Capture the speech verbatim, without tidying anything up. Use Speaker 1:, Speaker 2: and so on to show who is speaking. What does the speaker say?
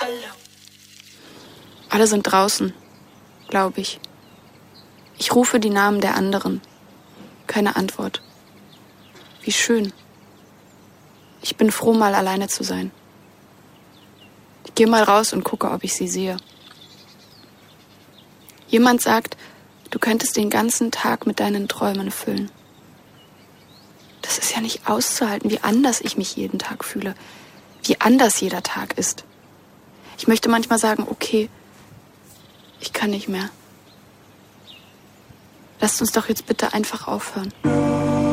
Speaker 1: Alle sind draußen, glaube ich. Ich rufe die Namen der anderen. Keine Antwort. Wie schön. Ich bin froh, mal alleine zu sein. Ich gehe mal raus und gucke, ob ich sie sehe. Jemand sagt, du könntest den ganzen Tag mit deinen Träumen füllen. Das ist ja nicht auszuhalten, wie anders ich mich jeden Tag fühle. Wie anders jeder Tag ist. Ich möchte manchmal sagen, okay, ich kann nicht mehr. Lasst uns doch jetzt bitte einfach aufhören.